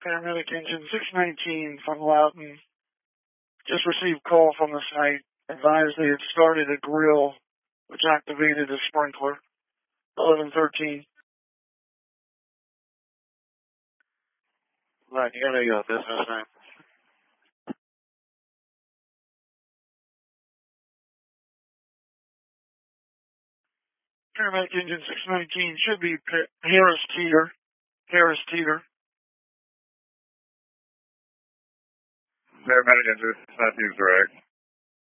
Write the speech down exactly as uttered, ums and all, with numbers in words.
Paramedic engine six nineteen from Loudoun. Just received call from the site. Advised they had started a grill, which activated a sprinkler. eleven thirteen. Right, you got a uh, business name? Paramedic engine six nineteen should be Harris Teeter. Harris Teeter. Paramedic engine six nineteen is direct.